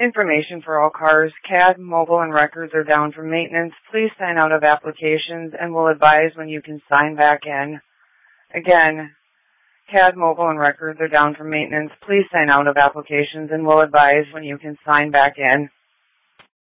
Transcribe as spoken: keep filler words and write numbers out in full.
Information for all cars. C A D, mobile, and records are down for maintenance. Please sign out of applications and we'll advise when you can sign back in. Again, C A D, mobile, and records are down for maintenance. Please sign out of applications and we'll advise when you can sign back in.